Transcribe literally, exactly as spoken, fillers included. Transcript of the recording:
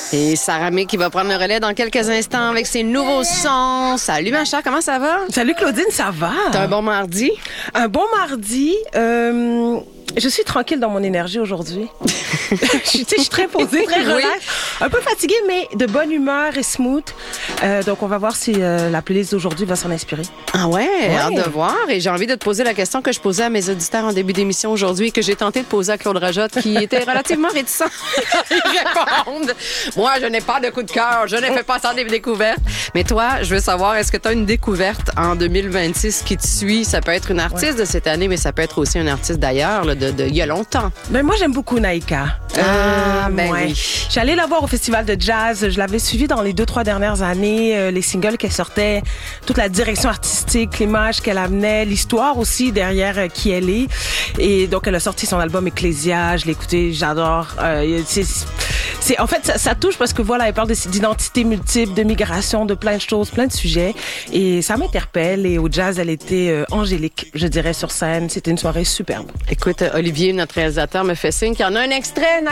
Et Sarah May qui va prendre le relais dans quelques instants avec ses nouveaux sons. Salut ma chère, comment ça va? Salut Claudine, ça va? T'as un bon mardi? Un bon mardi. Euh, je suis tranquille dans mon énergie aujourd'hui. je, suis, je suis très posée, très relax. Oui. Un peu fatiguée, mais de bonne humeur et smooth. Euh, donc, on va voir si euh, la playlist d'aujourd'hui va s'en inspirer. Ah ouais, ouais, hâte de voir. Et j'ai envie de te poser la question que je posais à mes auditeurs en début d'émission aujourd'hui et que j'ai tenté de poser à Claude Rajotte, qui était relativement réticent à y répondre. Moi, je n'ai pas de coup de cœur. Je ne fais pas ça des découvertes. Mais toi, je veux savoir, est-ce que tu as une découverte en deux mille vingt-six qui te suit? Ça peut être une artiste ouais. de cette année, mais ça peut être aussi un artiste d'ailleurs, là, de, de il y a longtemps. Ben, moi, j'aime beaucoup Naïka. Ah, euh, ben ouais. oui. J'allais la voir au Festival de Jazz. Je l'avais suivie dans les deux, trois dernières années. Euh, les singles qu'elle sortait, toute la direction artistique, l'image qu'elle amenait, l'histoire aussi derrière euh, qui elle est. Et donc, elle a sorti son album Ecclesia. Je l'ai écouté, j'adore. Euh, c'est, c'est, en fait, ça, ça touche parce que voilà, elle parle d'identité multiple, de migration, de plein de choses, plein de sujets. Et ça m'interpelle. Et au jazz, elle était euh, angélique, je dirais, sur scène. C'était une soirée superbe. Écoute, Olivier, notre réalisateur, me fait signe qu'il y en a un extrait.